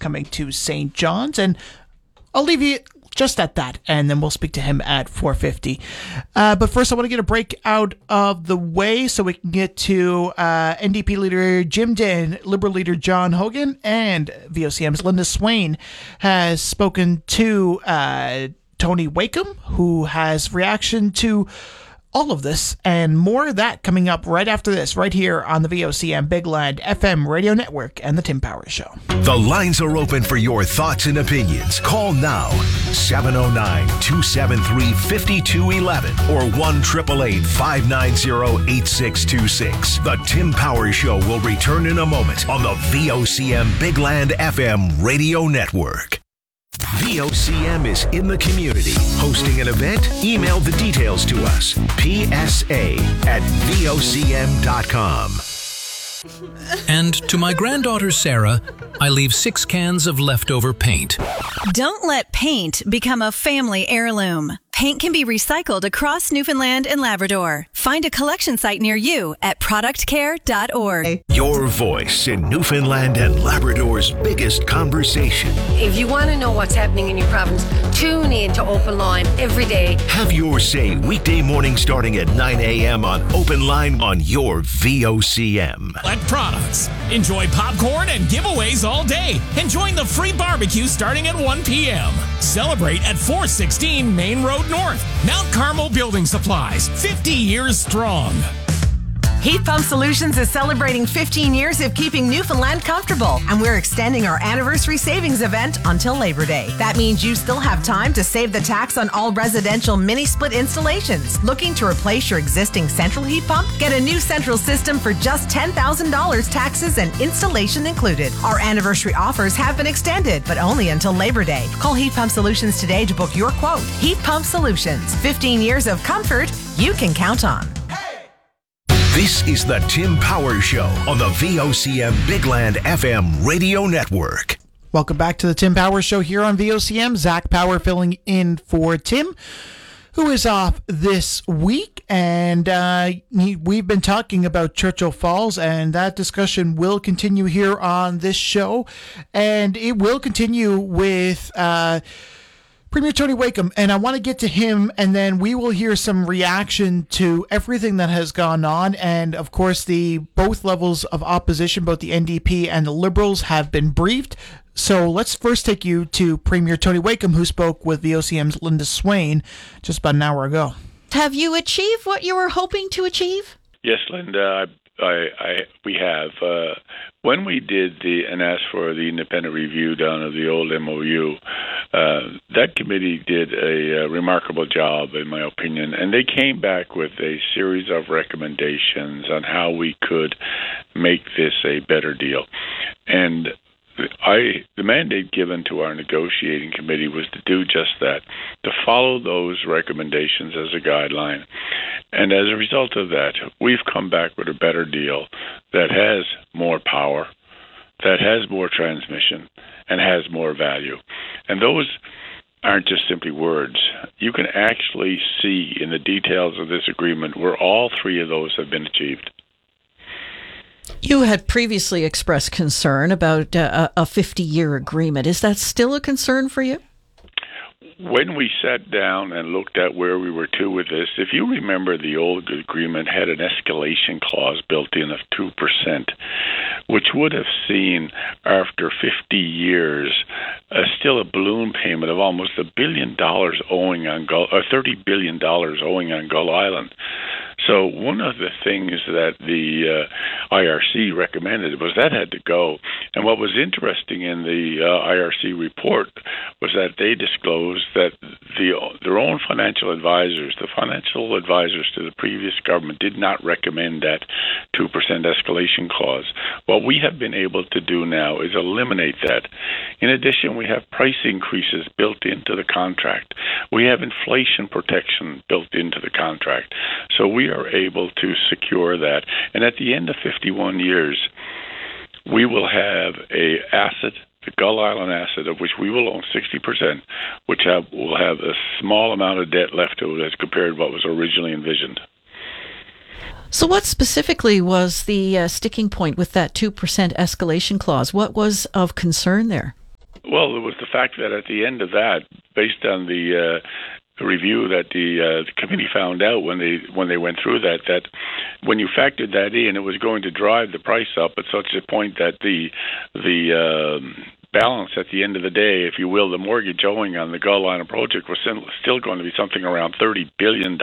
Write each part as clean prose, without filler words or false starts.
coming to St. John's, and I'll leave you just at that, and then we'll speak to him at 4:50. But first, I want to get a break out of the way so we can get to NDP leader Jim Dinn, Liberal leader John Hogan, and VOCM's Linda Swain has spoken to Tony Wakeham, who has reaction to all of this and more of that coming up right after this, right here on the VOCM Big Land FM radio network and the Tim Powers Show. The lines are open for your thoughts and opinions. Call now, 709-273-5211 or 1-888-590-8626. The Tim Powers Show will return in a moment on the VOCM Big Land FM radio network. VOCM is in the community. Hosting an event? Email the details to us. PSA@VOCM.com. And to my granddaughter Sarah, I leave 6 cans of leftover paint. Don't let paint become a family heirloom. Paint can be recycled across Newfoundland and Labrador. Find a collection site near you at productcare.org. Your voice in Newfoundland and Labrador's biggest conversation. If you want to know what's happening in your province, tune in to Open Line every day. Have your say weekday morning starting at 9 a.m. on Open Line on your VOCM. At Products. Enjoy popcorn and giveaways all day. And join the free barbecue starting at 1 p.m. Celebrate at 416 Main Road North. Mount Carmel Building Supplies, 50 years strong. Heat Pump Solutions is celebrating 15 years of keeping Newfoundland comfortable, and we're extending our anniversary savings event until Labor Day. That means you still have time to save the tax on all residential mini-split installations. Looking to replace your existing central heat pump? Get a new central system for just $10,000, taxes and installation included. Our anniversary offers have been extended, but only until Labor Day. Call Heat Pump Solutions today to book your quote. Heat Pump Solutions, 15 years of comfort you can count on. This is the Tim Powers Show on the VOCM Big Land FM radio network. Welcome back to the Tim Powers Show here on VOCM. Zach Power filling in for Tim, who is off this week. And we've been talking about Churchill Falls, and that discussion will continue here on this show. And it will continue with Premier Tony Wakeham, and I want to get to him, and then we will hear some reaction to everything that has gone on. And of course, the both levels of opposition, both the NDP and the Liberals, have been briefed. So let's first take you to Premier Tony Wakeham, who spoke with VOCM's Linda Swain just about an hour ago. Have you achieved what you were hoping to achieve? Yes, Linda, we have. When we did and asked for the independent review down of the old MOU, that committee did a remarkable job, in my opinion, and they came back with a series of recommendations on how we could make this a better deal. And the mandate given to our negotiating committee was to do just that, to follow those recommendations as a guideline. And as a result of that, we've come back with a better deal that has more power, that has more transmission, and has more value. And those aren't just simply words. You can actually see in the details of this agreement where all three of those have been achieved. You had previously expressed concern about a 50-year agreement. Is that still a concern for you? When we sat down and looked at where we were to with this, if you remember, the old agreement had an escalation clause built in of 2%, which would have seen, after 50 years, still a balloon payment of almost $1 billion owing on $30 billion owing on Gull Island. So one of the things that the IRC recommended was that had to go. And what was interesting in the IRC report was that they disclosed that their own financial advisors, the financial advisors to the previous government, did not recommend that 2% escalation clause. What we have been able to do now is eliminate that. In addition, we have price increases built into the contract. We have inflation protection built into the contract. So we are able to secure that. And at the end of 51 years, we will have a asset, the Gull Island asset, of which we will own 60%, which will have a small amount of debt left to it as compared to what was originally envisioned. So what specifically was the sticking point with that 2% escalation clause? What was of concern there? Well, it was the fact that at the end of that, based on the review that the committee found out when they went through that when you factored that in, it was going to drive the price up at such a point that the balance at the end of the day, if you will, the mortgage owing on the Gull Island project was still going to be something around $30 billion.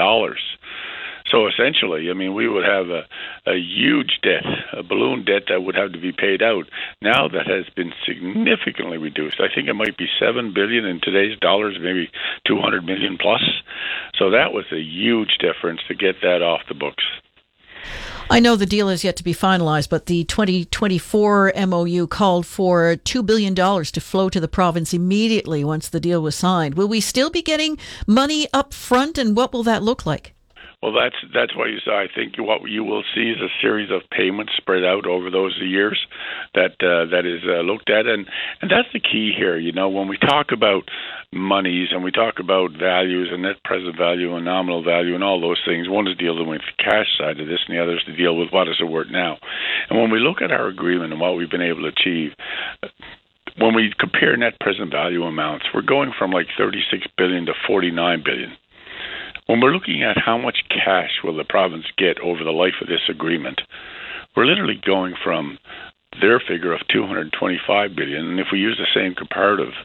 So essentially, I mean, we would have a huge debt, a balloon debt that would have to be paid out. Now that has been significantly reduced. I think it might be $7 billion in today's dollars, maybe $200 million plus. So that was a huge difference to get that off the books. I know the deal is yet to be finalized, but the 2024 MOU called for $2 billion to flow to the province immediately once the deal was signed. Will we still be getting money up front, and what will that look like? Well, that's what you saw. I think what you will see is a series of payments spread out over those years that is looked at, and that's the key here. You know, when we talk about monies and we talk about values and net present value and nominal value and all those things, one is dealing with the cash side of this, and the other is to deal with what is it worth now. And when we look at our agreement and what we've been able to achieve, when we compare net present value amounts, we're going from like $36 billion to $49 billion. When we're looking at how much cash will the province get over the life of this agreement, we're literally going from their figure of $225 billion, and if we use the same comparative,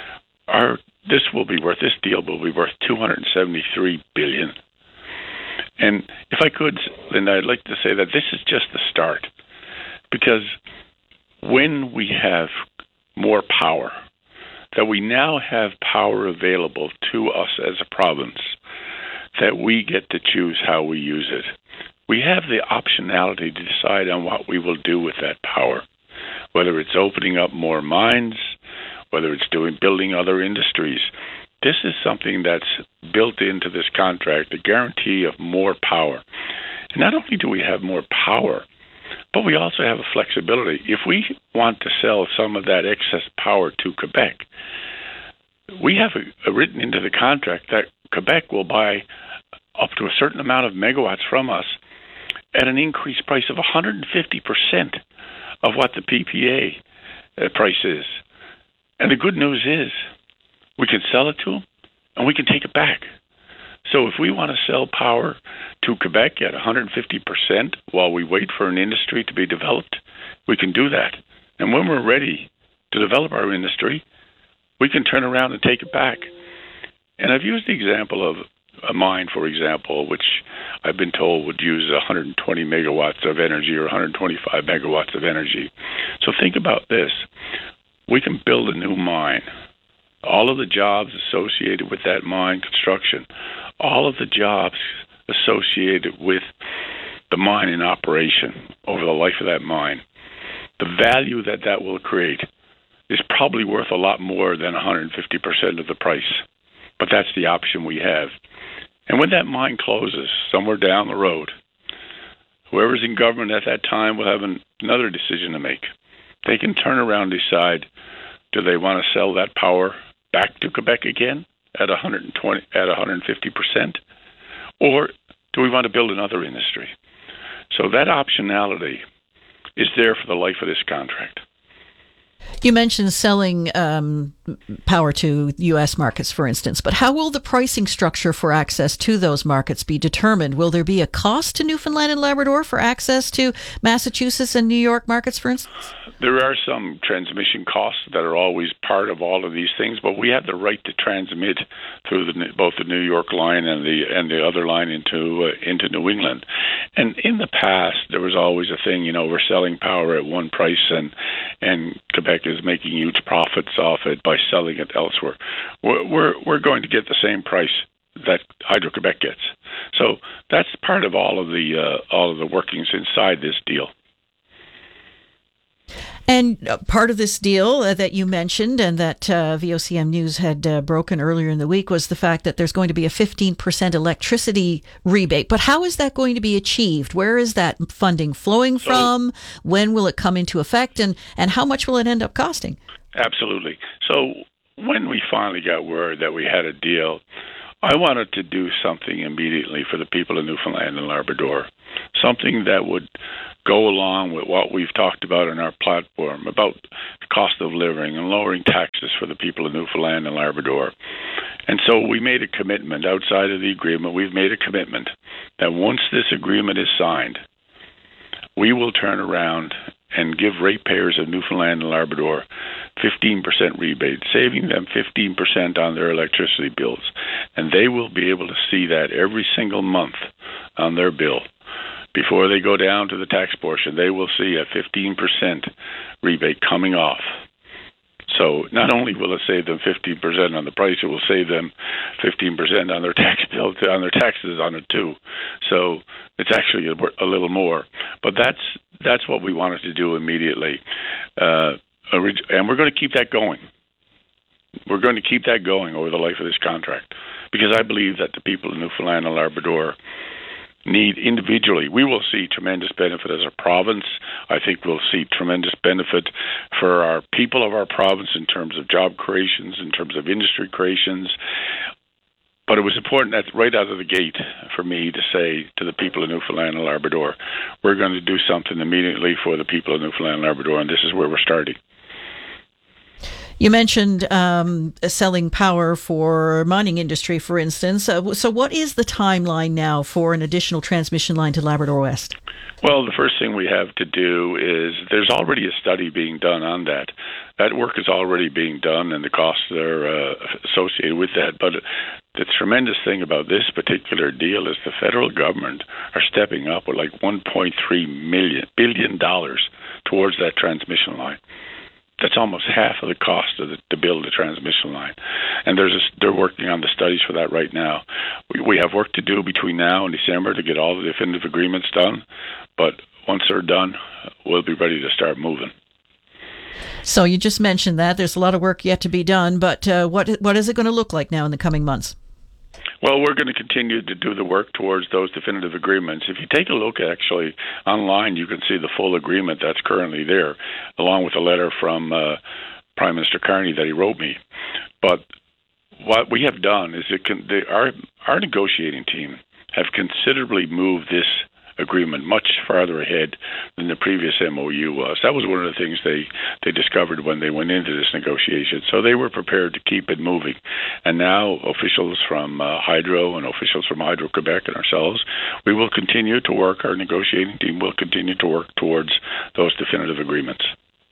this deal will be worth $273 billion. And if I could, Linda, I'd like to say that this is just the start, because when we have more power, that we now have power available to us as a province, that we get to choose how we use it. We have the optionality to decide on what we will do with that power, whether it's opening up more mines, whether it's building other industries. This is something that's built into this contract, the guarantee of more power. And not only do we have more power, but we also have a flexibility. If we want to sell some of that excess power to Quebec, we have written into the contract that Quebec will buy up to a certain amount of megawatts from us at an increased price of 150% of what the PPA price is. And the good news is we can sell it to them and we can take it back. So if we want to sell power to Quebec at 150% while we wait for an industry to be developed, we can do that. And when we're ready to develop our industry, we can turn around and take it back. And I've used the example of a mine, for example, which I've been told would use 120 megawatts of energy or 125 megawatts of energy. So think about this. We can build a new mine. All of the jobs associated with that mine construction, all of the jobs associated with the mine in operation over the life of that mine, the value that will create is probably worth a lot more than 150% of the price. But that's the option we have. And when that mine closes somewhere down the road, whoever's in government at that time will have another decision to make. They can turn around and decide, do they want to sell that power back to Quebec again at 150%? Or do we want to build another industry? So that optionality is there for the life of this contract. You mentioned selling power to U.S. markets, for instance, but how will the pricing structure for access to those markets be determined? Will there be a cost to Newfoundland and Labrador for access to Massachusetts and New York markets, for instance? There are some transmission costs that are always part of all of these things, but we have the right to transmit through both the New York line and the other line into New England. And in the past, there was always a thing, we're selling power at one price, and Quebec is making huge profits off it by selling it elsewhere. We're going to get the same price that Hydro-Quebec gets. So that's part of all of the workings inside this deal. And part of this deal that you mentioned and that VOCM News had broken earlier in the week was the fact that there's going to be a 15% electricity rebate. But how is that going to be achieved? Where is that funding flowing from? When will it come into effect? And how much will it end up costing? Absolutely. So when we finally got word that we had a deal, I wanted to do something immediately for the people of Newfoundland and Labrador, something that would go along with what we've talked about in our platform about the cost of living and lowering taxes for the people of Newfoundland and Labrador. And so we made a commitment outside of the agreement. We've made a commitment that once this agreement is signed, we will turn around and give ratepayers of Newfoundland and Labrador 15% rebate, saving them 15% on their electricity bills. And they will be able to see that every single month on their bill. Before they go down to the tax portion, they will see a 15% rebate coming off. So not only will it save them 15% on the price, it will save them 15% on their tax bill, on their taxes on it too. So it's actually a little more. But that's what we wanted to do immediately. And we're going to keep that going. We're going to keep that going over the life of this contract, because I believe that the people of Newfoundland and Labrador need individually. We will see tremendous benefit as a province. I think we'll see tremendous benefit for our people of our province in terms of job creations, in terms of industry creations. But it was important that right out of the gate for me to say to the people of Newfoundland and Labrador, we're going to do something immediately for the people of Newfoundland and Labrador, and this is where we're starting. You mentioned selling power for mining industry, for instance. So what is the timeline now for an additional transmission line to Labrador West? Well, the first thing we have to do is there's already a study being done on that. That work is already being done, and the costs are associated with that. But the tremendous thing about this particular deal is the federal government are stepping up with like $1.3 billion towards that transmission line. That's almost half of the cost to build a transmission line. And they're working on the studies for that right now. We have work to do between now and December to get all the definitive agreements done. But once they're done, we'll be ready to start moving. So you just mentioned that. There's a lot of work yet to be done. But what is it going to look like now in the coming months? Well, we're going to continue to do the work towards those definitive agreements. If you take a look actually online, you can see the full agreement that's currently there, along with a letter from Prime Minister Carney that he wrote me. But what we have done is our negotiating team have considerably moved this agreement much farther ahead than the previous MOU was. That was one of the things they discovered when they went into this negotiation. So they were prepared to keep it moving. And now officials from Hydro and officials from Hydro-Quebec and ourselves, we will continue to work, our negotiating team will continue to work towards those definitive agreements.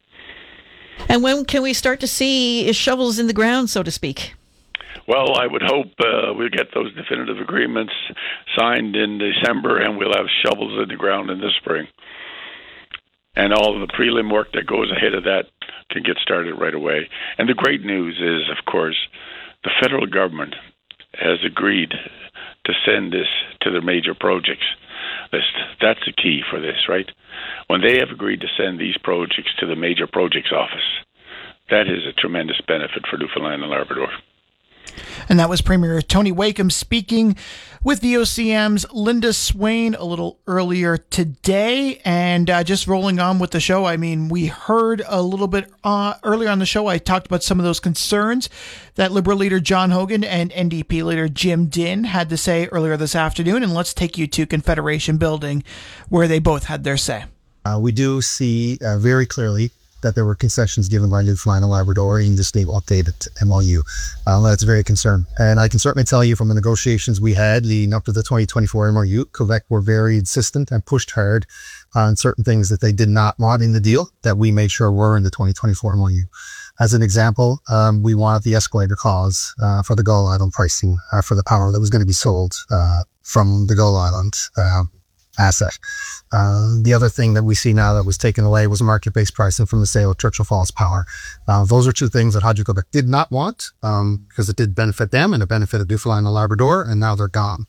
And when can we start to see shovels in the ground, so to speak? Well, I would hope we'll get those definitive agreements signed in December, and we'll have shovels in the ground in the spring. And all of the prelim work that goes ahead of that can get started right away. And the great news is, of course, the federal government has agreed to send this to their major projects list. That's the key for this, right? When they have agreed to send these projects to the major projects office, that is a tremendous benefit for Newfoundland and Labrador. And that was Premier Tony Wakeham speaking with VOCM's Linda Swain a little earlier today. And just rolling on with the show, I mean, we heard a little bit earlier on the show, I talked about some of those concerns that Liberal leader John Hogan and NDP leader Jim Dinn had to say earlier this afternoon. And let's take you to Confederation Building, where they both had their say. We do see very clearly that there were concessions given by Newfoundland and Labrador in this new updated MOU. That's very concerning. And I can certainly tell you from the negotiations we had leading up to the 2024 MOU, Quebec were very insistent and pushed hard on certain things that they did not want in the deal that we made sure were in the 2024 MOU. As an example, we wanted the escalator clause for the Gull Island pricing for the power that was going to be sold from the Gull Island asset. The other thing that we see now that was taken away was market-based pricing from the sale of Churchill Falls Power. Those are two things that Hydro-Quebec did not want because it did benefit them and it benefited Newfoundland and Labrador, and now they're gone.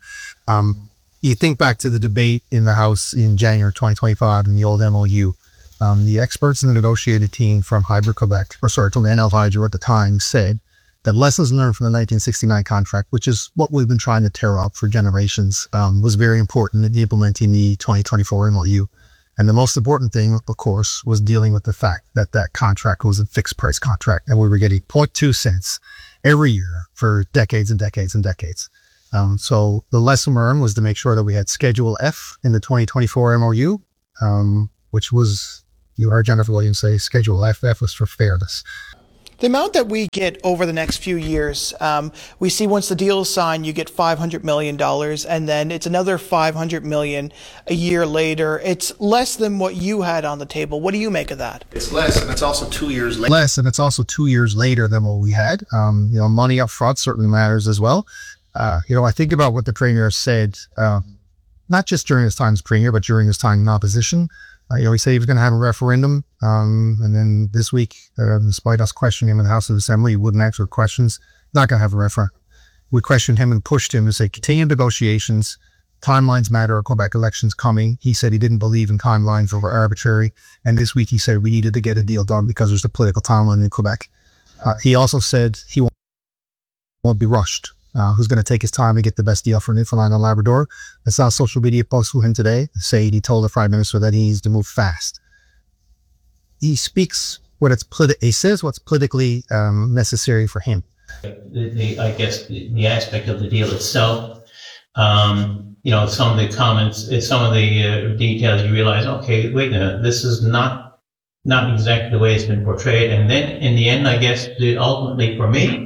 You think back to the debate in the House in January 2025 in the old MOU. The experts in the negotiated team from Hydro-Quebec, from NL Hydro at the time, said that lessons learned from the 1969 contract, which is what we've been trying to tear up for generations, was very important in implementing the 2024 MOU. And the most important thing, of course, was dealing with the fact that that contract was a fixed price contract and we were getting 0.2 cents every year for decades and decades and decades. So the lesson learned was to make sure that we had Schedule F in the 2024 MOU. which was, you heard Jennifer Williams say, Schedule F was for fairness. The amount that we get over the next few years, we see once the deal is signed, you get $500 million, and then it's another $500 million a year later. It's less than what you had on the table. What do you make of that? It's less, and it's also 2 years later. Less, and it's also 2 years later than what we had. Money up front certainly matters as well. I think about what the Premier said, not just during his time as Premier, but during his time in opposition. He said he was going to have a referendum, and then this week, despite us questioning him in the House of Assembly, he wouldn't answer questions. Not going to have a referendum. We questioned him and pushed him to say, continue negotiations, timelines matter, Quebec elections coming. He said he didn't believe in timelines, over arbitrary. And this week he said we needed to get a deal done because there's a political timeline in Quebec. He also said he won't be rushed. Who's going to take his time to get the best deal for Newfoundland and Labrador. I saw a social media post from him today saying he told the Prime Minister that he needs to move fast. He speaks he says what's politically necessary for him. I guess the aspect of the deal itself, some of the comments, some of the details, you realize, okay, wait a minute, this is not exactly the way it's been portrayed. And then in the end, I guess, ultimately for me,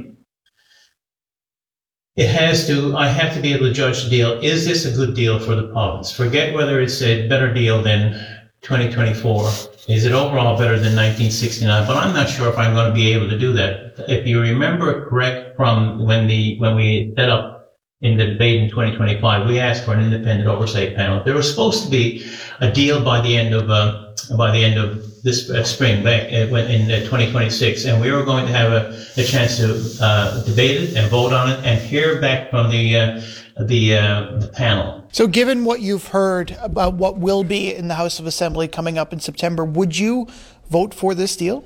I have to be able to judge the deal. Is this a good deal for the province? Forget whether it's a better deal than 2024. Is it overall better than 1969? But I'm not sure if I'm going to be able to do that. If you remember correct from when we set up in the debate in 2025, we asked for an independent oversight panel. There was supposed to be a deal by the end of this spring, back in 2026, and we were going to have a chance to debate it and vote on it and hear back from the panel. So given what you've heard about what will be in the House of Assembly coming up in September, would you vote for this deal?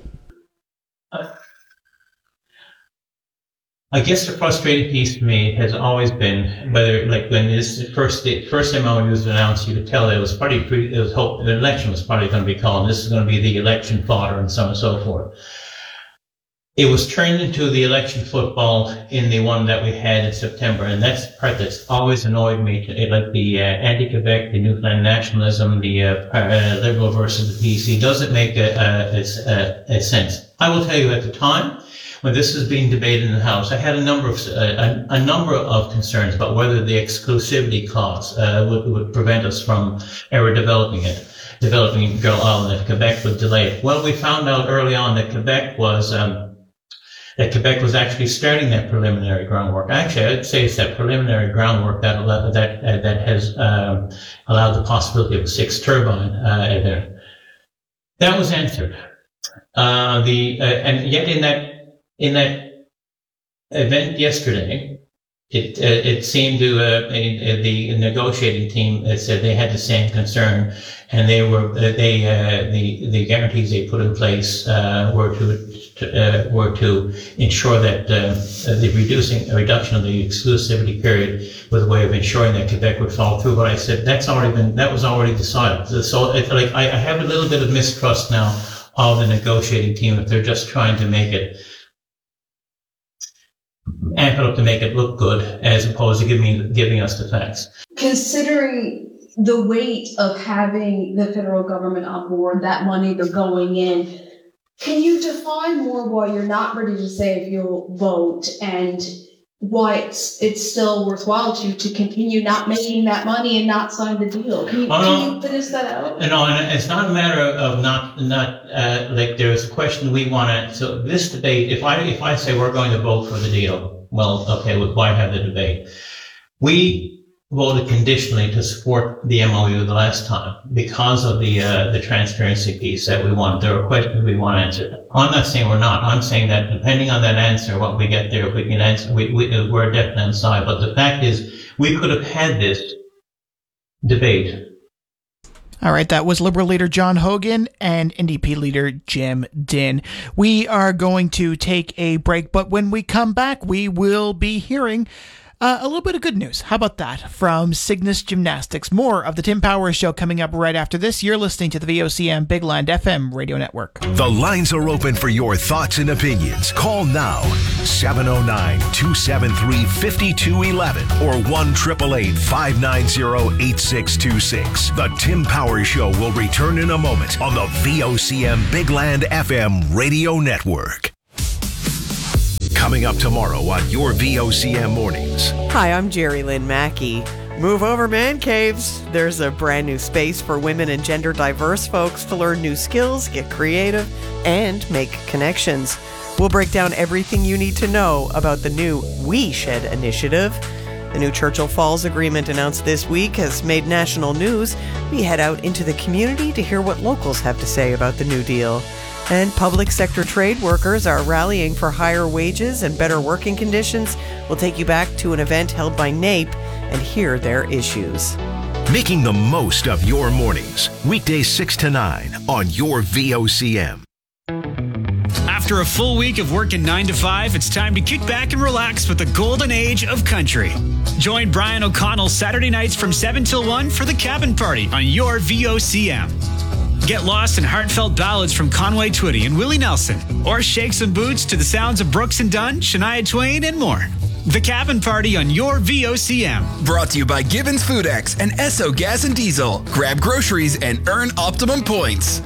I guess the frustrating piece for me has always been whether, like, when this first MOU was announced, you could tell that it was the election was probably going to be called, and this is going to be the election fodder and so on and so forth. It was turned into the election football in the one that we had in September, and that's the part that's always annoyed me, like the anti-Quebec, the Newfoundland nationalism, the Liberal versus the PC, doesn't make a sense. I will tell you, at the time when this was being debated in the House, I had a number of concerns about whether the exclusivity clause would prevent us from ever developing Girl Island, if Quebec would delay it. Well, we found out early on that Quebec was actually starting that preliminary groundwork. Actually, I'd say it's that preliminary groundwork that has allowed the possibility of a 6 turbine there. That was answered. And yet in that event yesterday, it seemed to the negotiating team said they had the same concern, and the guarantees they put in place were to ensure that the reduction of the exclusivity period was a way of ensuring that Quebec would follow through. But I said that was already decided. So I have a little bit of mistrust now of the negotiating team if they're just trying to amp it up to make it look good, as opposed to giving us the facts. Considering the weight of having the federal government on board, that money they're going in, can you define more why you're not ready to say if you'll vote, and why it's still worthwhile to continue not making that money and not sign the deal? Can you finish that out? No, and it's not a matter of not like there's a question we want to. So this debate, if I say we're going to vote for the deal, well, okay, why have the debate? We voted conditionally to support the MOU the last time because of the transparency piece that we want. There are questions we want answered. I'm not saying we're not. I'm saying that depending on that answer, what we get there, if we can answer, we're definitely on side. But the fact is, we could have had this debate. All right, that was Liberal leader John Hogan and NDP leader Jim Dinn. We are going to take a break, but when we come back, we will be hearing A little bit of good news. How about that? From Cygnus Gymnastics. More of the Tim Powers Show coming up right after this. You're listening to the VOCM Big Land FM radio network. The lines are open for your thoughts and opinions. Call now, 709-273-5211 or 1-888-590-8626. The Tim Powers Show will return in a moment on the VOCM Big Land FM radio network. Coming up tomorrow on your VOCM Mornings. Hi, I'm Jerry Lynn Mackey. Move over, man caves. There's a brand new space for women and gender diverse folks to learn new skills, get creative, and make connections. We'll break down everything you need to know about the new We Shed initiative. The new Churchill Falls agreement announced this week has made national news. We head out into the community to hear what locals have to say about the new deal. And public sector trade workers are rallying for higher wages and better working conditions. We'll take you back to an event held by NAPE and hear their issues. Making the most of your mornings. Weekdays 6 to 9 on your VOCM. After a full week of working 9 to 5, it's time to kick back and relax with the golden age of country. Join Brian O'Connell Saturday nights from 7 till 1 for the Cabin Party on your VOCM. Get lost in heartfelt ballads from Conway Twitty and Willie Nelson, or shake some boots to the sounds of Brooks and Dunn, Shania Twain, and more. The Cabin Party on your VOCM. Brought to you by Gibbons FoodX and Esso Gas and Diesel. Grab groceries and earn optimum points.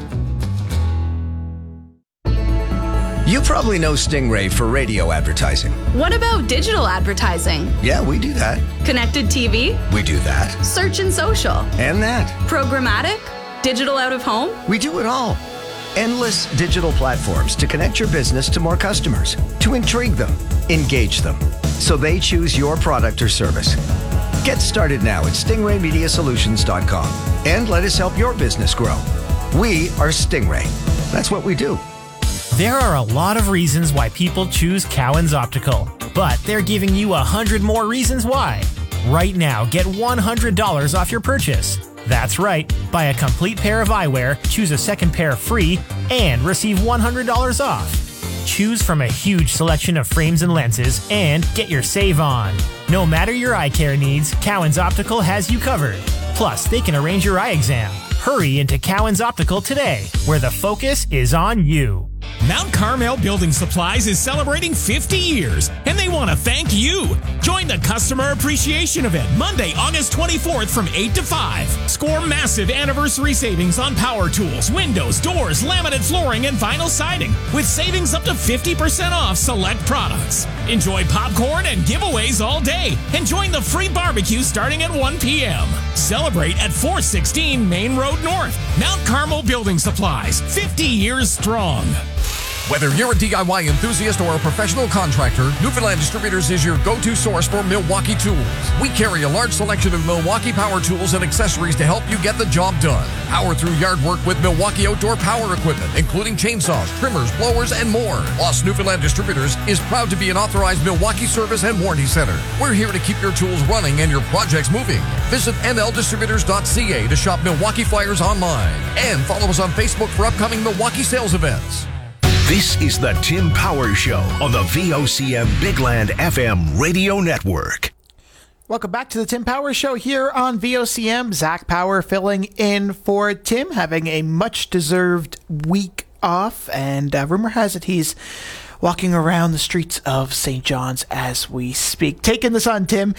You probably know Stingray for radio advertising. What about digital advertising? Yeah, we do that. Connected TV? We do that. Search and social? And that. Programmatic? Digital out of home? We do it all. Endless digital platforms to connect your business to more customers, to intrigue them, engage them, so they choose your product or service. Get started now at stingraymediasolutions.com and let us help your business grow. We are Stingray. That's what we do. There are a lot of reasons why people choose Cowan's Optical, but they're giving you 100 more reasons why. Right now, get $100 off your purchase. That's right. Buy a complete pair of eyewear, choose a second pair free, and receive $100 off. Choose from a huge selection of frames and lenses and get your save on. No matter your eye care needs, Cowan's Optical has you covered. Plus, they can arrange your eye exam. Hurry into Cowan's Optical today, where the focus is on you. Mount Carmel Building Supplies is celebrating 50 years, and they want to thank you. Join the Customer Appreciation Event Monday, August 24th from 8 to 5. Score massive anniversary savings on power tools, windows, doors, laminate flooring, and vinyl siding, with savings up to 50% off select products. Enjoy popcorn and giveaways all day, and join the free barbecue starting at 1 p.m. Celebrate at 416 Main Road North. Mount Carmel Building Supplies, 50 years strong. Whether you're a DIY enthusiast or a professional contractor, Newfoundland Distributors is your go-to source for Milwaukee tools. We carry a large selection of Milwaukee power tools and accessories to help you get the job done. Power through yard work with Milwaukee outdoor power equipment, including chainsaws, trimmers, blowers, and more. Plus, Newfoundland Distributors is proud to be an authorized Milwaukee service and warranty center. We're here to keep your tools running and your projects moving. Visit nldistributors.ca to shop Milwaukee flyers online. And follow us on Facebook for upcoming Milwaukee sales events. This is the Tim Powers Show on the VOCM Big Land FM radio network. Welcome back to the Tim Powers Show here on VOCM. Zach Power filling in for Tim, having a much-deserved week off, and rumor has it he's walking around the streets of St. John's as we speak. Taking this on, Tim.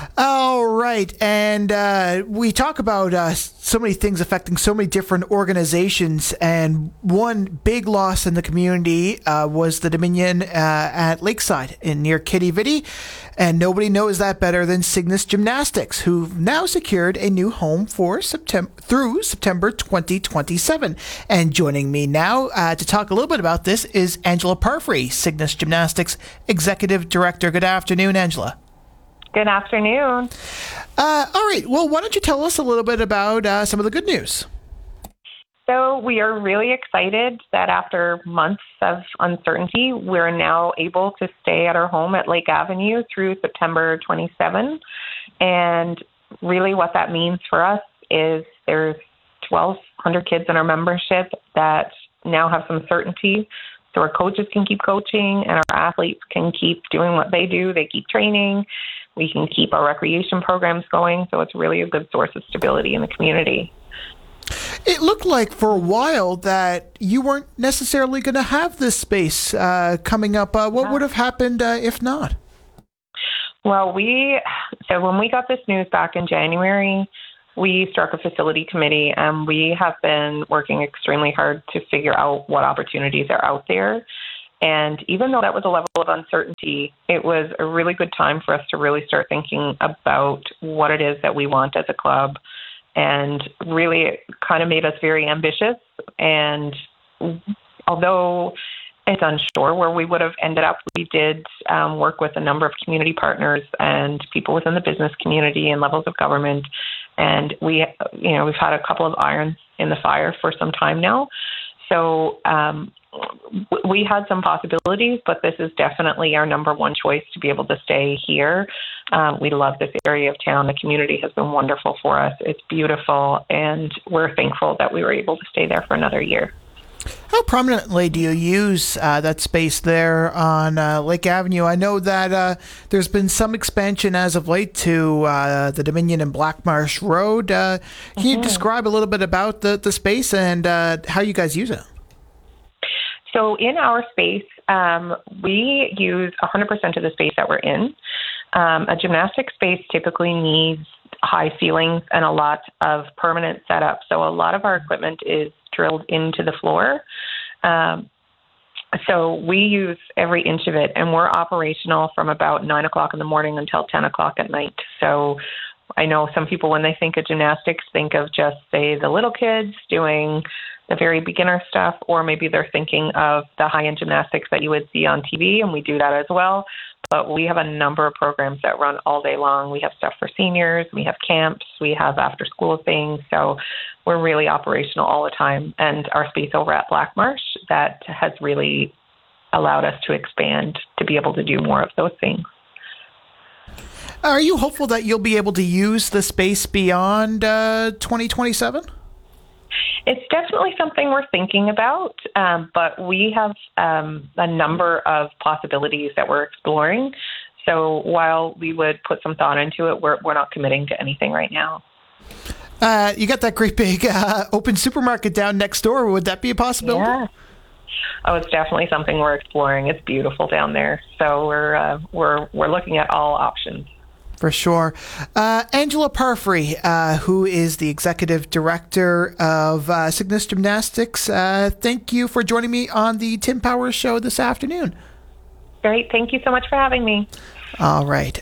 All right, and we talk about so many things affecting so many different organizations, and one big loss in the community was the Dominion at Lakeside near Kitty Vitty, and nobody knows that better than Cygnus Gymnastics, who've now secured a new home for through September 2027. And joining me now to talk a little bit about this is Angela Parfrey, Cygnus Gymnastics Executive Director. Good afternoon, Angela. Good afternoon. All right. Well, why don't you tell us a little bit about some of the good news? So we are really excited that after months of uncertainty, we're now able to stay at our home at Lake Avenue through September 27. And really what that means for us is there's 1,200 kids in our membership that now have some certainty. So our coaches can keep coaching and our athletes can keep doing what they do. They keep training. We can keep our recreation programs going. So it's really a good source of stability in the community. It looked like for a while that you weren't necessarily going to have this space coming up. What would have happened if not? Well, so when we got this news back in January, we struck a facility committee, and we have been working extremely hard to figure out what opportunities are out there. And even though that was a level of uncertainty, it was a really good time for us to really start thinking about what it is that we want as a club. And really, it kind of made us very ambitious. And although it's unsure where we would have ended up, we did work with a number of community partners and people within the business community and levels of government. And we've had a couple of irons in the fire for some time now. So we had some possibilities, but this is definitely our number one choice to be able to stay here. We love this area of town. The community has been wonderful for us. It's beautiful, and we're thankful that we were able to stay there for another year. How prominently do you use that space there on Lake Avenue? I know that there's been some expansion as of late to the Dominion and Blackmarsh Road. Can you describe a little bit about the space and how you guys use it? So in our space, we use 100% of the space that we're in. A gymnastic space typically needs high ceilings and a lot of permanent setup. So a lot of our equipment is drilled into the floor. So we use every inch of it, and we're operational from about 9 o'clock in the morning until 10 o'clock at night. So I know some people, when they think of gymnastics, think of just, say, the little kids doing the very beginner stuff, or maybe they're thinking of the high-end gymnastics that you would see on TV, and we do that as well. But we have a number of programs that run all day long. We have stuff for seniors, we have camps, we have after-school things. So we're really operational all the time. And our space over at Blackmarsh, that has really allowed us to expand to be able to do more of those things. Are you hopeful that you'll be able to use the space beyond 2027? It's definitely something we're thinking about, but we have a number of possibilities that we're exploring. So while we would put some thought into it, we're not committing to anything right now. You got that great big open supermarket down next door. Would that be a possibility? Yeah. Oh, it's definitely something we're exploring. It's beautiful down there. So we're looking at all options. For sure. Angela Parfrey, who is the Executive Director of Cygnus Gymnastics, thank you for joining me on the Tim Powers Show this afternoon. Great. Thank you so much for having me. All right.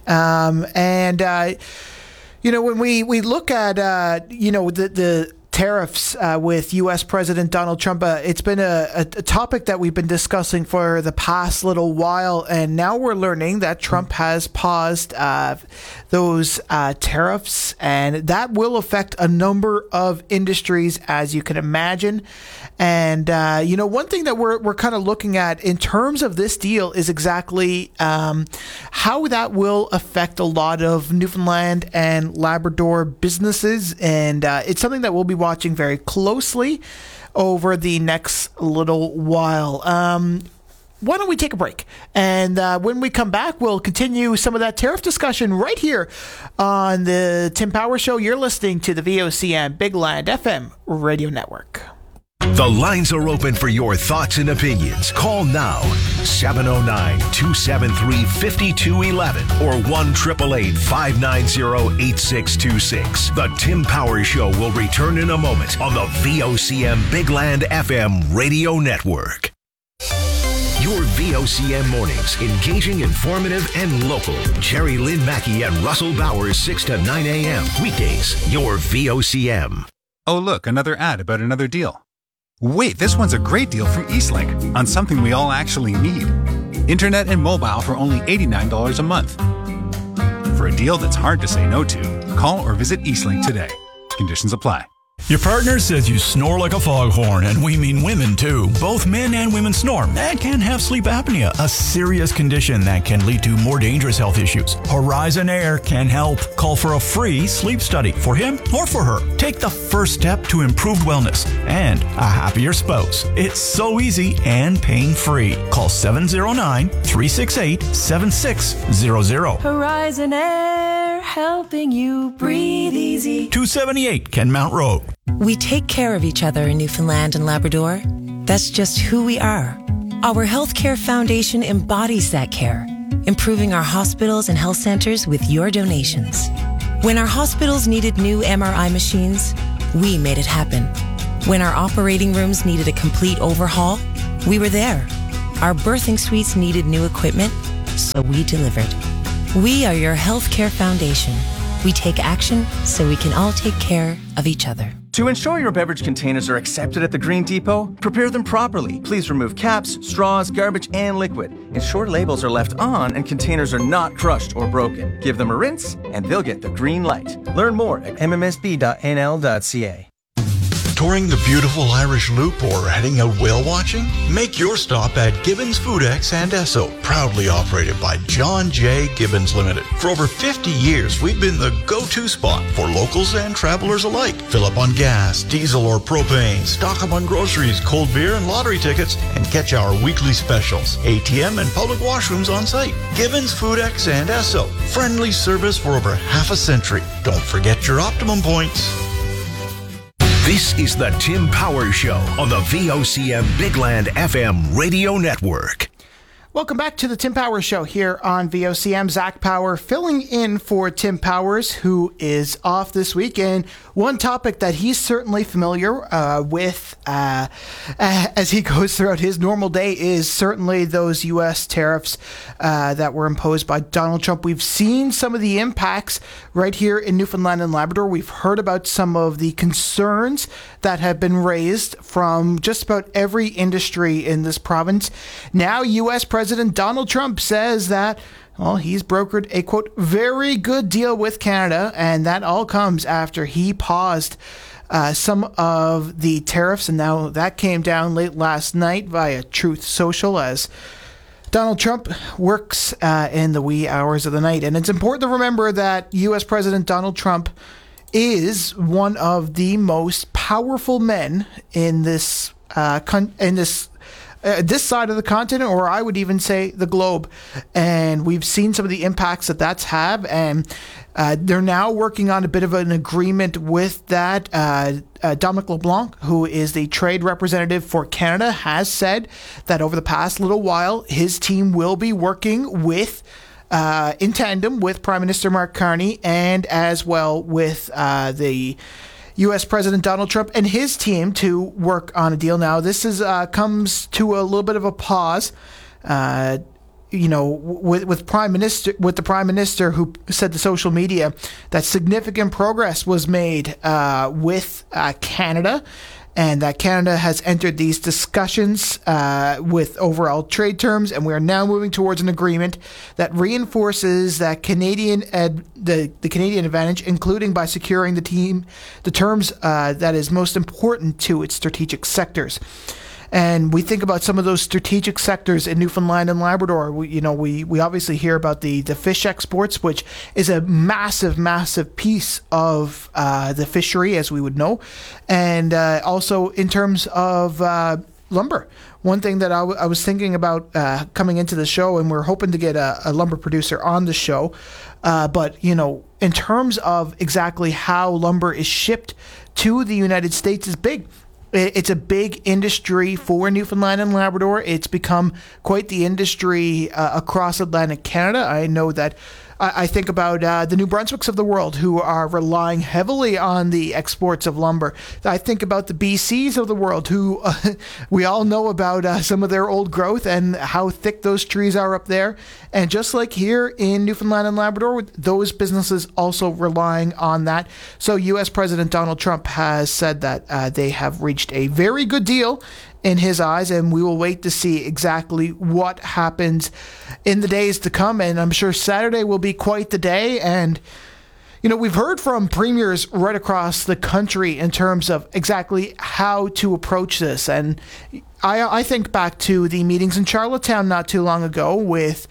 When we look at, the tariffs with U.S. President Donald Trump, it's been a topic that we've been discussing for the past little while, and now we're learning that Trump has paused those tariffs, and that will affect a number of industries, as you can imagine. And, one thing that we're kind of looking at in terms of this deal is exactly how that will affect a lot of Newfoundland and Labrador businesses. And it's something that we'll be watching very closely over the next little while. Why don't we take a break? And when we come back, we'll continue some of that tariff discussion right here on the Tim Powers Show. You're listening to the VOCM Big Land FM Radio Network. The lines are open for your thoughts and opinions. Call now, 709-273-5211 or 1-888-590-8626. The Tim Powers Show will return in a moment on the VOCM Big Land FM Radio Network. Your VOCM mornings, engaging, informative, and local. Jerry Lynn Mackey and Russell Bowers, 6 to 9 a.m. Weekdays, your VOCM. Oh, look, another ad about another deal. Wait, this one's a great deal from Eastlink on something we all actually need. Internet and mobile for only $89 a month. For a deal that's hard to say no to, call or visit Eastlink today. Conditions apply. Your partner says you snore like a foghorn, and we mean women too. Both men and women snore and can have sleep apnea, a serious condition that can lead to more dangerous health issues. Horizon Air can help. Call for a free sleep study for him or for her. Take the first step to improved wellness and a happier spouse. It's so easy and pain-free. Call 709-368-7600. Horizon Air, helping you breathe easy. 278 Kenmount Road. We take care of each other in Newfoundland and Labrador. That's just who we are. Our Healthcare Foundation embodies that care, improving our hospitals and health centers with your donations. When our hospitals needed new MRI machines, we made it happen. When our operating rooms needed a complete overhaul, we were there. Our birthing suites needed new equipment, so we delivered. We are your Healthcare Foundation. We take action so we can all take care of each other. To ensure your beverage containers are accepted at the Green Depot, prepare them properly. Please remove caps, straws, garbage, and liquid. Ensure labels are left on and containers are not crushed or broken. Give them a rinse, and they'll get the green light. Learn more at mmsb.nl.ca. Touring the beautiful Irish Loop or heading out whale watching? Make your stop at Gibbons Foodex and Esso, proudly operated by John J. Gibbons Limited. For over 50 years, we've been the go-to spot for locals and travelers alike. Fill up on gas, diesel, or propane, stock up on groceries, cold beer, and lottery tickets, and catch our weekly specials. ATM and public washrooms on site. Gibbons Foodex and Esso. Friendly service for over half a century. Don't forget your Optimum points. This is the Tim Power Show on the VOCM Bigland FM radio network. Welcome back to the Tim Powers Show here on VOCM. Zach Power filling in for Tim Powers, who is off this week. And one topic that he's certainly familiar with as he goes throughout his normal day is certainly those U.S. tariffs that were imposed by Donald Trump. We've seen some of the impacts right here in Newfoundland and Labrador. We've heard about some of the concerns that have been raised from just about every industry in this province. Now, U.S. President Donald Trump says that, well, he's brokered a, quote, very good deal with Canada, and that all comes after he paused some of the tariffs, and now that came down late last night via Truth Social as Donald Trump works in the wee hours of the night. And it's important to remember that U.S. President Donald Trump is one of the most powerful men in this this side of the continent, or I would even say the globe. And we've seen some of the impacts that that's had, and they're now working on a bit of an agreement with that. Dominic LeBlanc, who is the trade representative for Canada, has said that over the past little while, his team will be working with in tandem with Prime Minister Mark Carney and as well with the U.S. President Donald Trump and his team to work on a deal. Now, this is comes to a little bit of a pause, with the Prime Minister who said to social media that significant progress was made with Canada, and that Canada has entered these discussions with overall trade terms, and we are now moving towards an agreement that reinforces that the Canadian advantage, including by securing the terms that is most important to its strategic sectors. And we think about some of those strategic sectors in Newfoundland and Labrador. We obviously hear about the fish exports, which is a massive, massive piece of the fishery, as we would know. And also in terms of lumber. One thing that I was thinking about coming into the show, and we're hoping to get a lumber producer on the show, but, in terms of exactly how lumber is shipped to the United States is big. It's a big industry for Newfoundland and Labrador. It's become quite the industry across Atlantic Canada. I know that I think about the New Brunswicks of the world who are relying heavily on the exports of lumber. I think about the BCs of the world who we all know about some of their old growth and how thick those trees are up there. And just like here in Newfoundland and Labrador, those businesses also relying on that. So U.S. President Donald Trump has said that they have reached a very good deal in his eyes, and we will wait to see exactly what happens in the days to come. And I'm sure Saturday will be quite the day. And we've heard from premiers right across the country in terms of exactly how to approach this. And I think back to the meetings in Charlottetown not too long ago with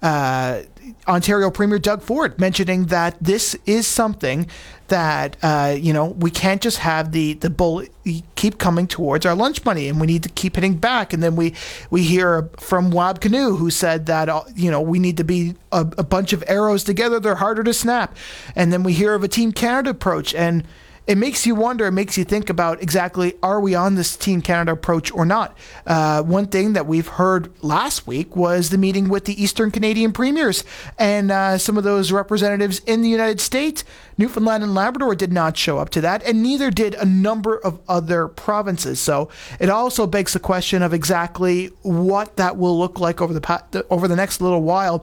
Ontario Premier Doug Ford mentioning that this is something that, we can't just have the bull keep coming towards our lunch money, and we need to keep hitting back. And then we hear from Wab Kinew, who said that, we need to be a bunch of arrows together. They're harder to snap. And then we hear of a Team Canada approach, and it makes you wonder, it makes you think about exactly, are we on this Team Canada approach or not? One thing that we've heard last week was the meeting with the Eastern Canadian premiers and some of those representatives in the United States. Newfoundland and Labrador did not show up to that, and neither did a number of other provinces. So it also begs the question of exactly what that will look like over the next little while.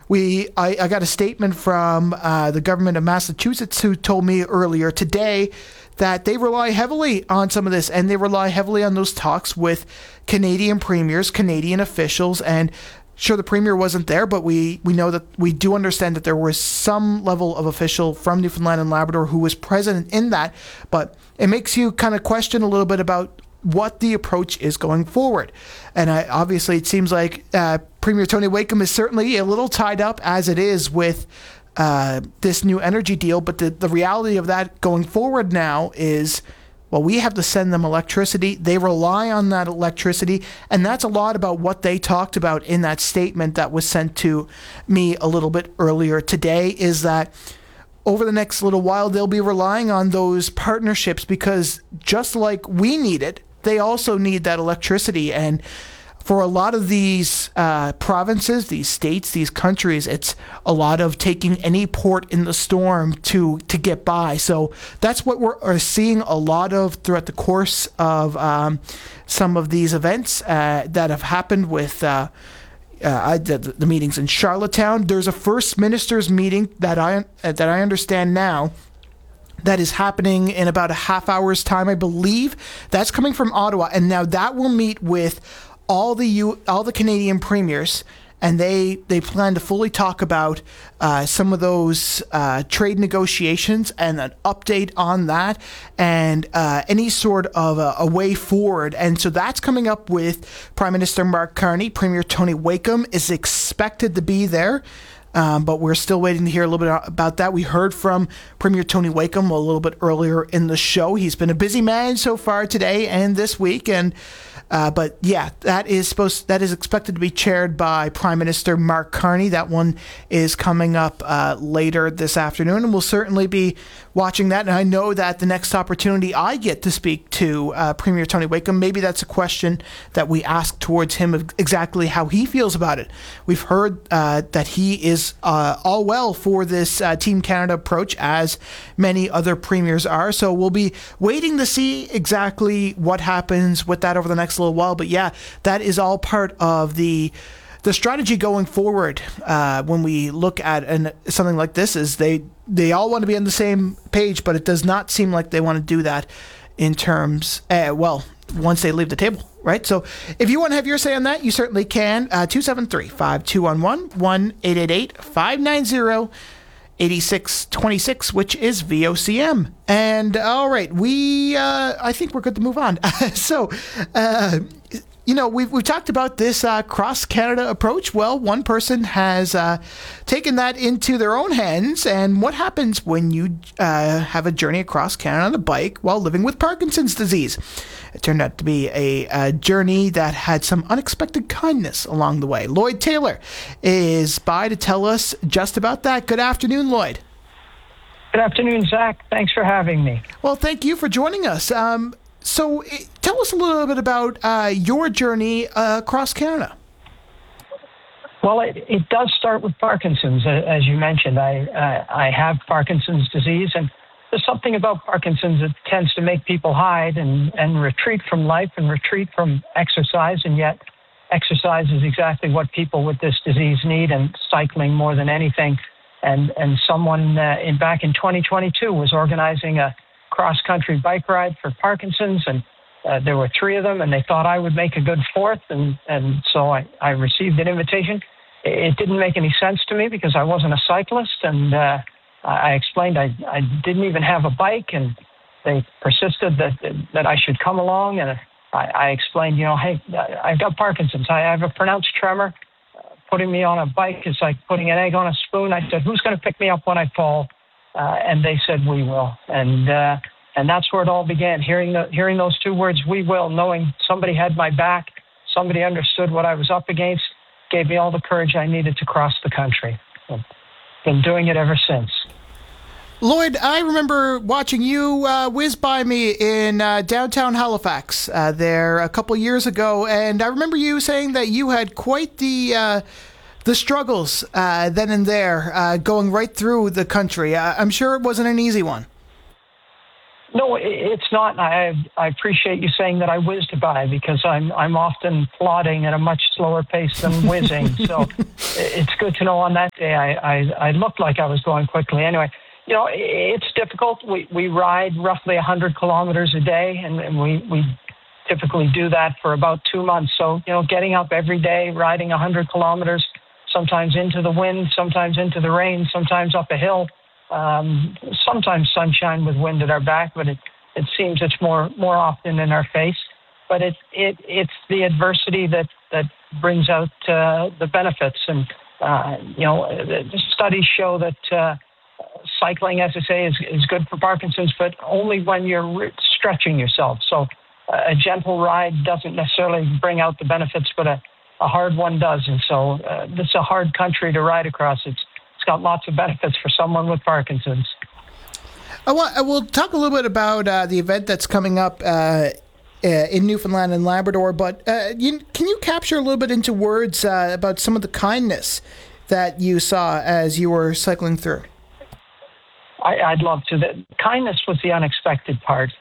I got a statement from the government of Massachusetts, who told me earlier today that they rely heavily on some of this, and they rely heavily on those talks with Canadian premiers, Canadian officials. And sure, the premier wasn't there, but we know that we do understand that there was some level of official from Newfoundland and Labrador who was present in that. But it makes you kind of question a little bit about what the approach is going forward. And obviously it seems like Premier Tony Wakeham is certainly a little tied up as it is with this new energy deal. But the reality of that going forward now is, well, we have to send them electricity. They rely on that electricity. And that's a lot about what they talked about in that statement that was sent to me a little bit earlier today, is that over the next little while, they'll be relying on those partnerships, because just like we need it, they also need that electricity. And for a lot of these provinces, these states, these countries, it's a lot of taking any port in the storm to get by. So that's what we're seeing a lot of throughout the course of some of these events that have happened with the meetings in Charlottetown. There's a First Ministers meeting that I understand now that is happening in about a half hour's time, I believe. That's coming from Ottawa, and now that will meet with all the Canadian premiers, and they plan to fully talk about some of those trade negotiations and an update on that, and any sort of a way forward. And so that's coming up with Prime Minister Mark Carney. Premier Tony Wakeham is expected to be there. But we're still waiting to hear a little bit about that. We heard from Premier Tony Wakeham a little bit earlier in the show. He's been a busy man so far today and this week, and but yeah, that is expected to be chaired by Prime Minister Mark Carney. That one is coming up later this afternoon, and we'll certainly be watching that. And I know that the next opportunity I get to speak to Premier Tony Wakeham, maybe that's a question that we ask towards him of exactly how he feels about it. We've heard that he is all well for this Team Canada approach, as many other premiers are. So we'll be waiting to see exactly what happens with that over the next little while. But yeah, that is all part of the strategy going forward. When we look at something like this, is they all want to be on the same page, but it does not seem like they want to do that in terms, once they leave the table, right? So if you want to have your say on that, you certainly can. 273-5211, 1-888-590-8626, which is VOCM. And all right, I think we're good to move on. So, we've talked about this cross-Canada approach. Well, one person has taken that into their own hands. And what happens when you have a journey across Canada on a bike while living with Parkinson's disease? It turned out to be a journey that had some unexpected kindness along the way. Lloyd Taylor is by to tell us just about that. Good afternoon, Lloyd. Good afternoon, Zach. Thanks for having me. Well, thank you for joining us. So tell us a little bit about your journey across Canada. Well, it does start with Parkinson's, as you mentioned. I have Parkinson's disease, and there's something about Parkinson's that tends to make people hide and retreat from life and retreat from exercise, and yet exercise is exactly what people with this disease need, and cycling more than anything. And someone back in 2022 was organizing a cross-country bike ride for Parkinson's, and there were 3 of them, and they thought I would make a good 4th, and so I received an invitation. It didn't make any sense to me because I wasn't a cyclist, and I explained I didn't even have a bike, and they persisted that I should come along. And I explained, hey, I've got Parkinson's. I have a pronounced tremor. Putting me on a bike is like putting an egg on a spoon. I said, who's going to pick me up when I fall? And they said, we will. And that's where it all began. Hearing those two words, we will, knowing somebody had my back, somebody understood what I was up against, gave me all the courage I needed to cross the country. I've been doing it ever since. Lloyd, I remember watching you whiz by me in downtown Halifax there a couple years ago, and I remember you saying that you had quite the struggles then and there going right through the country. I'm sure it wasn't an easy one. No, it's not. I appreciate you saying that I whizzed by, because I'm often plodding at a much slower pace than whizzing. So it's good to know on that day I looked like I was going quickly. Anyway, it's difficult. We ride roughly 100 kilometers a day, and we typically do that for about 2 months. So, getting up every day, riding 100 kilometers, sometimes into the wind, sometimes into the rain, sometimes up a hill, sometimes sunshine with wind at our back, but it seems it's more often in our face. But it's the adversity that brings out the benefits. And, the studies show that cycling, as I say, is good for Parkinson's, but only when you're stretching yourself. So a gentle ride doesn't necessarily bring out the benefits, but a hard one does. And so this is a hard country to ride across. It's got lots of benefits for someone with Parkinson's. We'll talk a little bit about the event that's coming up in Newfoundland and Labrador, but can you capture a little bit into words about some of the kindness that you saw as you were cycling through? I'd love to. The kindness was the unexpected part.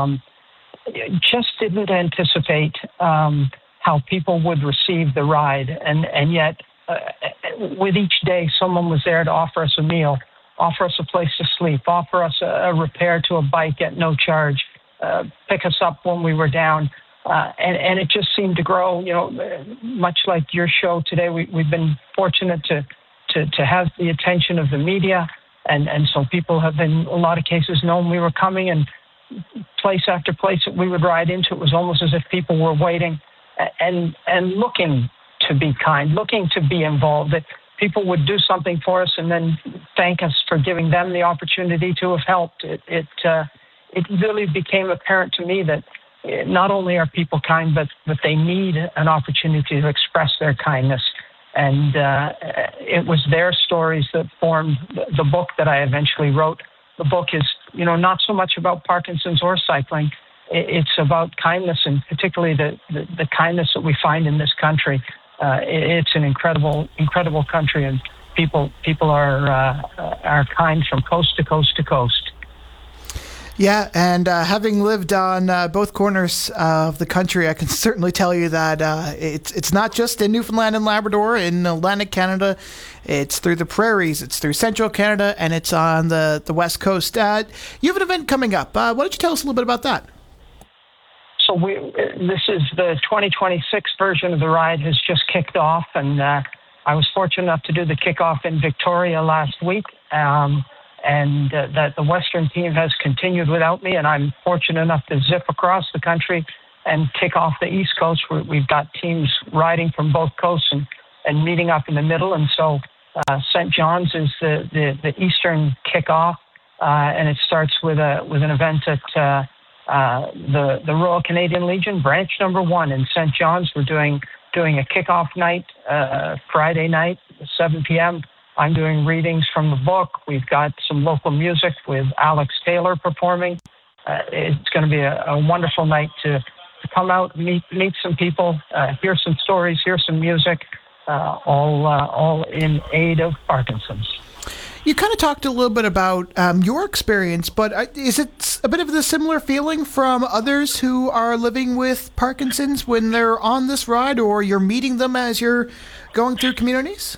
Just didn't anticipate how people would receive the ride, and yet with each day, someone was there to offer us a meal, offer us a place to sleep, offer us a repair to a bike at no charge, pick us up when we were down, and it just seemed to grow. Much like your show today, we've been fortunate to have the attention of the media. And so people have in a lot of cases known we were coming, and place after place that we would ride into, it was almost as if people were waiting and looking to be kind, looking to be involved, that people would do something for us and then thank us for giving them the opportunity to have helped. It really became apparent to me that not only are people kind, but they need an opportunity to express their kindness. And it was their stories that formed the book that I eventually wrote. The book is, not so much about Parkinson's or cycling. It's about kindness, and particularly the kindness that we find in this country. It's an incredible, incredible country, and people are kind from coast to coast to coast. Yeah, and having lived on both corners of the country, I can certainly tell you that it's not just in Newfoundland and Labrador, in Atlantic Canada. It's through the prairies, it's through central Canada, and it's on the west coast. You have an event coming up. Why don't you tell us a little bit about that? So this is the 2026 version of the ride has just kicked off, and I was fortunate enough to do the kickoff in Victoria last week. And that the Western team has continued without me, and I'm fortunate enough to zip across the country and kick off the East Coast. We've got teams riding from both coasts and meeting up in the middle, and so St. John's is the Eastern kickoff, and it starts with an event at the Royal Canadian Legion, branch number 1 in St. John's. We're doing a kickoff night Friday night, 7 p.m. I'm doing readings from the book. We've got some local music with Alex Taylor performing. It's going to be a wonderful night to come out, meet some people, hear some stories, hear some music, all in aid of Parkinson's. You kind of talked a little bit about your experience, but is it a bit of the similar feeling from others who are living with Parkinson's when they're on this ride, or you're meeting them as you're going through communities?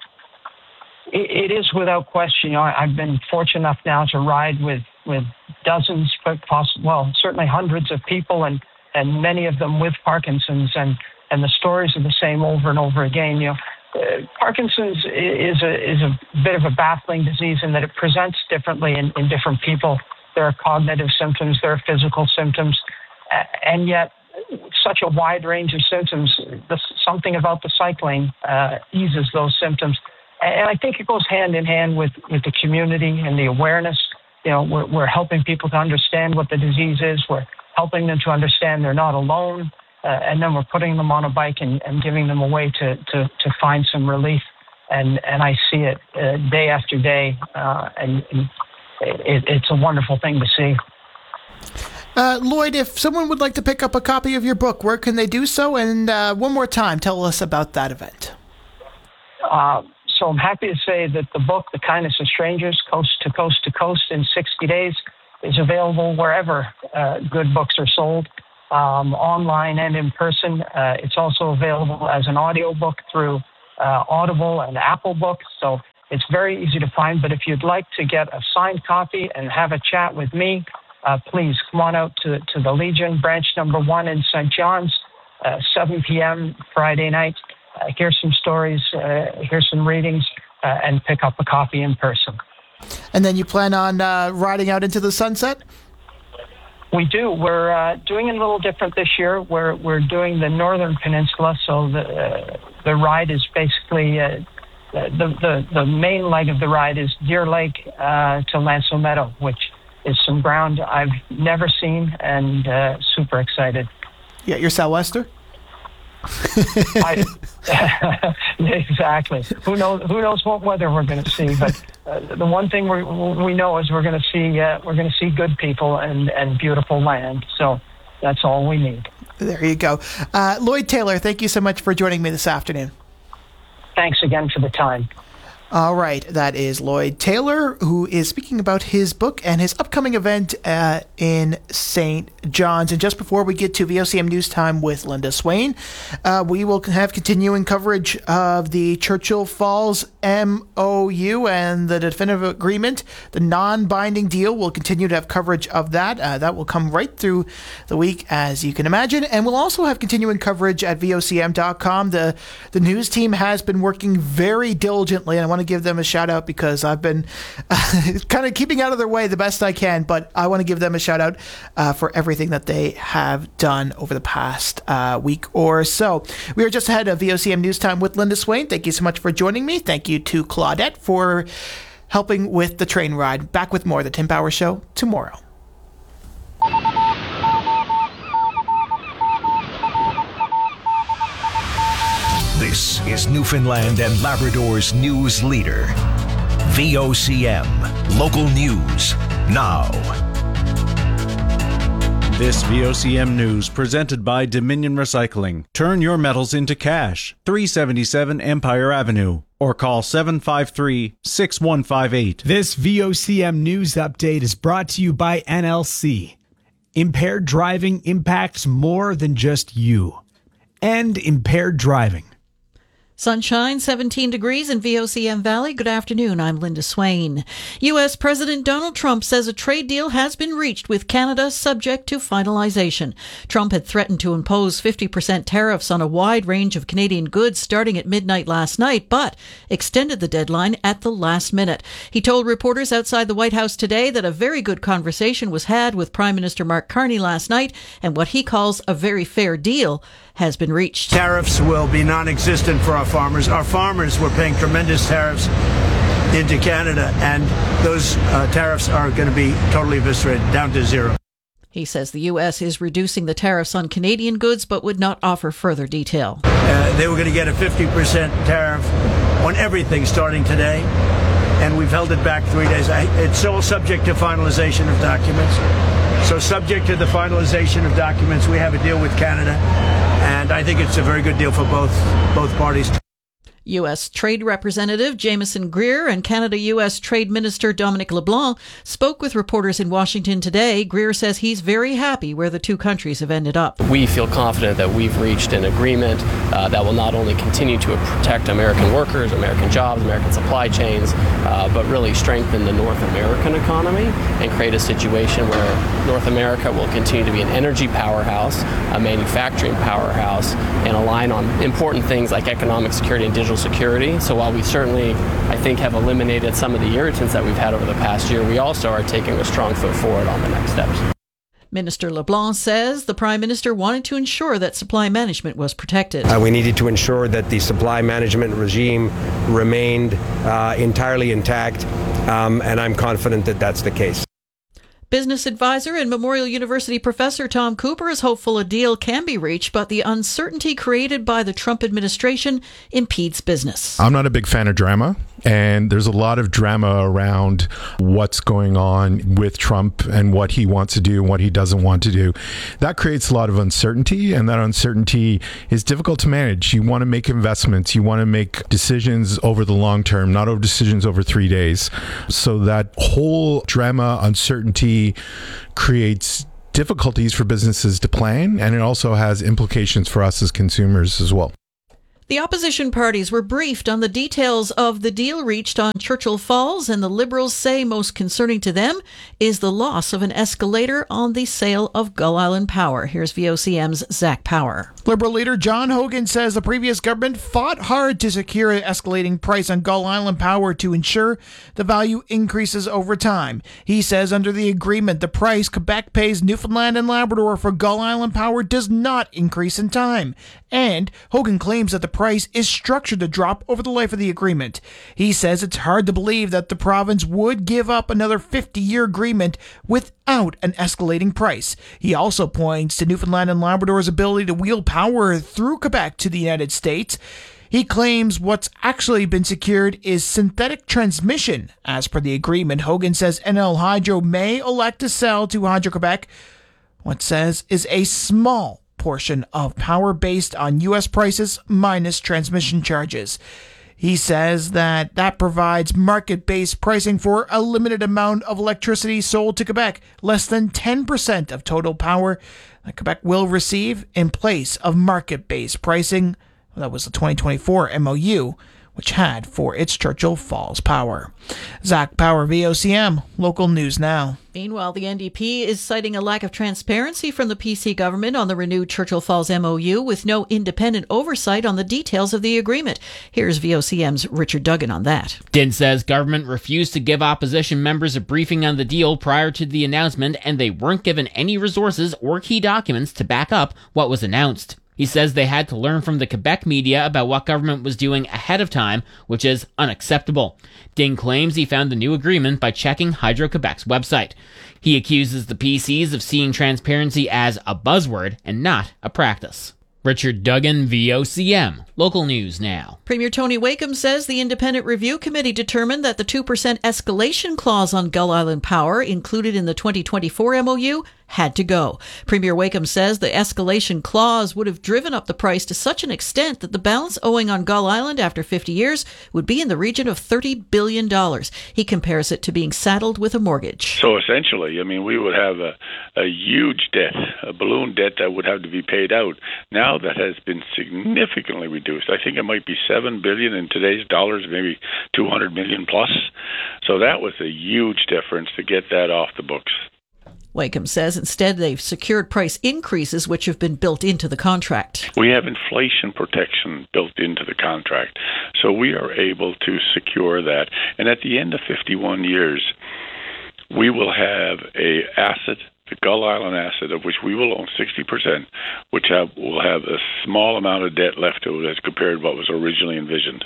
It is without question. I've been fortunate enough now to ride with dozens, but certainly hundreds of people, and many of them with Parkinson's, and the stories are the same over and over again. Parkinson's is a bit of a baffling disease in that it presents differently in different people. There are cognitive symptoms, there are physical symptoms, and yet such a wide range of symptoms. Something about the cycling eases those symptoms. And I think it goes hand in hand with the community and the awareness. We're helping people to understand what the disease is. We're helping them to understand they're not alone. And then we're putting them on a bike and giving them a way to find some relief. And I see it day after day. And it's a wonderful thing to see. Lloyd, if someone would like to pick up a copy of your book, where can they do so? And one more time, tell us about that event. So I'm happy to say that the book, The Kindness of Strangers, Coast to Coast to Coast in 60 Days, is available wherever good books are sold, online and in person. It's also available as an audiobook through Audible and Apple Books. So it's very easy to find. But if you'd like to get a signed copy and have a chat with me, please come on out to the Legion, branch number 1 in St. John's, 7 p.m. Friday night. Hear some stories, hear some readings, and pick up a copy in person. And then you plan on riding out into the sunset? We do. We're doing it a little different this year. We're doing the Northern Peninsula, so the ride is basically the main leg of the ride is Deer Lake to Lanceau Meadow, which is some ground I've never seen, and super excited. Yeah, you're Southwester? Exactly. Who knows what weather we're going to see? But the one thing we know is we're going to see good people and beautiful land. So that's all we need. There you go, Lloyd Taylor. Thank you so much for joining me this afternoon. Thanks again for the time. All right, that is Lloyd Taylor, who is speaking about his book and his upcoming event in St. John's. And just before we get to VOCM News Time with Linda Swain, we will have continuing coverage of the Churchill Falls MOU and the definitive agreement. The non-binding deal, will continue to have coverage of that. That will come right through the week, as you can imagine. And we'll also have continuing coverage at VOCM.com. The news team has been working very diligently, and I want to give them a shout out because I've been kind of keeping out of their way the best I can, but I want to give them a shout out for everything that they have done over the past week or so. We are just ahead of VOCM News Time with Linda Swain. Thank you so much for joining me. Thank you to Claudette for helping with the train ride. Back with more of the Tim Power Show tomorrow. This is Newfoundland and Labrador's news leader. VOCM, local news, now. This VOCM news presented by Dominion Recycling. Turn your metals into cash. 377 Empire Avenue. Or call 753-6158. This VOCM news update is brought to you by NLC. Impaired driving impacts more than just you. End impaired driving. Sunshine, 17 degrees in VOCM Valley. Good afternoon. I'm Linda Swain. U.S. President Donald Trump says a trade deal has been reached with Canada subject to finalization. Trump had threatened to impose 50% tariffs on a wide range of Canadian goods starting at midnight last night, but extended the deadline at the last minute. He told reporters outside the White House today that a very good conversation was had with Prime Minister Mark Carney last night, and what he calls a very fair deal has been reached. Tariffs will be non-existent for our farmers. Our farmers were paying tremendous tariffs into Canada, and those tariffs are going to be totally eviscerated, down to zero. He says the U.S. is reducing the tariffs on Canadian goods, but would not offer further detail. They were going to get a 50% tariff on everything starting today, and we've held it back 3 days. It's all subject to finalization of documents. So subject to the finalization of documents, we have a deal with Canada, and I think it's a very good deal for both parties. U.S. Trade Representative Jameson Greer and Canada-U.S. Trade Minister Dominic LeBlanc spoke with reporters in Washington today. Greer says he's very happy where the two countries have ended up. We feel confident that we've reached an agreement that will not only continue to protect American workers, American jobs, American supply chains, but really strengthen the North American economy and create a situation where North America will continue to be an energy powerhouse, a manufacturing powerhouse, and align on important things like economic security and digital national security. So while we certainly, I think, have eliminated some of the irritants that we've had over the past year, we also are taking a strong foot forward on the next steps. Minister LeBlanc says the Prime Minister wanted to ensure that supply management was protected. We needed to ensure that the supply management regime remained entirely intact, and I'm confident that that's the case. Business advisor and Memorial University professor Tom Cooper is hopeful a deal can be reached, but the uncertainty created by the Trump administration impedes business. I'm not a big fan of drama, and there's a lot of drama around what's going on with Trump and what he wants to do and what he doesn't want to do. That creates a lot of uncertainty, and that uncertainty is difficult to manage. You want to make investments. You want to make decisions over the long term, not over decisions over 3 days. So that whole drama, uncertainty, creates difficulties for businesses to plan, and it also has implications for us as consumers as well. The opposition parties were briefed on the details of the deal reached on Churchill Falls, and the Liberals say most concerning to them is the loss of an escalator on the sale of Gull Island Power. Here's VOCM's Zach Power. Liberal leader John Hogan says the previous government fought hard to secure an escalating price on Gull Island Power to ensure the value increases over time. He says under the agreement, the price Quebec pays Newfoundland and Labrador for Gull Island Power does not increase in time. And Hogan claims that the price is structured to drop over the life of the agreement. He says it's hard to believe that the province would give up another 50-year agreement without an escalating price. He also points to Newfoundland and Labrador's ability to wheel power through Quebec to the United States. He claims what's actually been secured is synthetic transmission. As per the agreement, Hogan says NL Hydro may elect to sell to Hydro-Quebec what says is a small portion of power based on U.S. prices minus transmission charges. He says that provides market-based pricing for a limited amount of electricity sold to Quebec, less than 10% of total power that Quebec will receive in place of market-based pricing. That was the 2024 MOU, which had for its Churchill Falls power. Zach Power, VOCM, local news now. Meanwhile, the NDP is citing a lack of transparency from the PC government on the renewed Churchill Falls MOU with no independent oversight on the details of the agreement. Here's VOCM's Richard Duggan on that. Din says government refused to give opposition members a briefing on the deal prior to the announcement, and they weren't given any resources or key documents to back up what was announced. He says they had to learn from the Quebec media about what government was doing ahead of time, which is unacceptable. Ding claims he found the new agreement by checking Hydro-Quebec's website. He accuses the PCs of seeing transparency as a buzzword and not a practice. Richard Duggan, VOCM. Local news now. Premier Tony Wakeham says the Independent Review Committee determined that the 2% escalation clause on Gull Island Power included in the 2024 MOU had to go. Premier Wakeham says the escalation clause would have driven up the price to such an extent that the balance owing on Gull Island after 50 years would be in the region of $30 billion. He compares it to being saddled with a mortgage. So essentially, I mean, we would have a huge debt, a balloon debt that would have to be paid out. Now that has been significantly reduced. I think it might be $7 billion in today's dollars, maybe $200 million plus. So that was a huge difference to get that off the books. Wakeham says instead they've secured price increases which have been built into the contract. We have inflation protection built into the contract, so we are able to secure that. And at the end of 51 years, we will have a asset, the Gull Island asset, of which we will own 60%, which will have a small amount of debt left to it as compared to what was originally envisioned.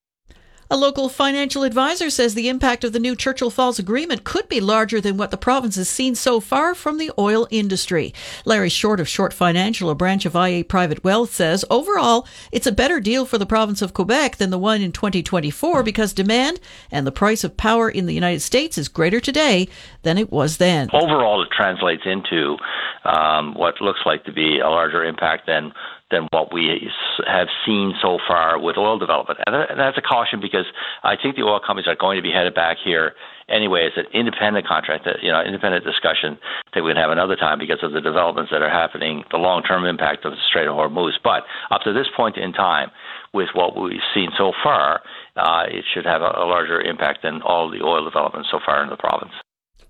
A local financial advisor says the impact of the new Churchill Falls agreement could be larger than what the province has seen so far from the oil industry. Larry Short of Short Financial, a branch of IA Private Wealth, says overall it's a better deal for the province of Quebec than the one in 2024 because demand and the price of power in the United States is greater today than it was then. Overall, it translates into what looks like to be a larger impact than what we have seen so far with oil development. And that's a caution because I think the oil companies are going to be headed back here anyway. It's an independent contract, independent discussion that we can have another time because of the developments that are happening, the long-term impact of the Strait of Hormuz. But up to this point in time, with what we've seen so far, it should have a larger impact than all the oil development so far in the province.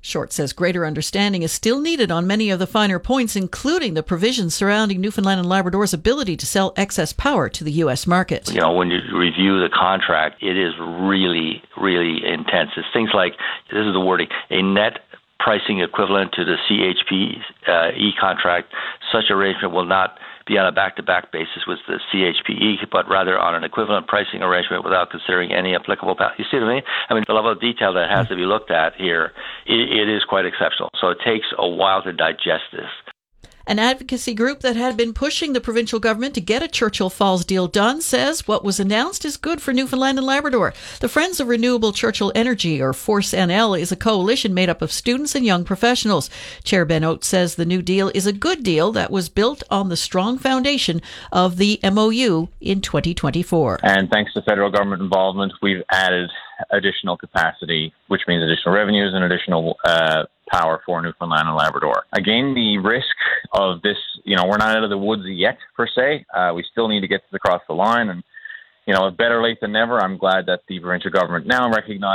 Short says greater understanding is still needed on many of the finer points, including the provisions surrounding Newfoundland and Labrador's ability to sell excess power to the U.S. market. You know, when you review the contract, it is really, really intense. It's things like, this is the wording, a net pricing equivalent to the CHPE contract. Such arrangement will not be on a back-to-back basis with the CHPE, but rather on an equivalent pricing arrangement without considering any applicable. You see what I mean? I mean, the level of detail that has to be looked at here, it is quite exceptional. So it takes a while to digest this. An advocacy group that had been pushing the provincial government to get a Churchill Falls deal done says what was announced is good for Newfoundland and Labrador. The Friends of Renewable Churchill Energy, or Force NL, is a coalition made up of students and young professionals. Chair Ben Oates says the new deal is a good deal that was built on the strong foundation of the MOU in 2024. And thanks to federal government involvement, we've added additional capacity, which means additional revenues and additional power for Newfoundland and Labrador. Again, the risk of this, you know, we're not out of the woods yet, per se. We still need to get this across the line. And, you know, better late than never. I'm glad that the provincial government now recognizes